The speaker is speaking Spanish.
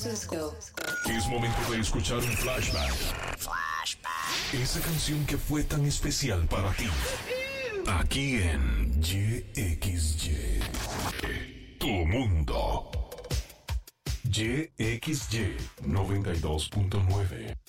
Cisco. Es momento de escuchar un flashback. Esa canción que fue tan especial para ti. Aquí en YXY. Tu mundo. YXY 92.9.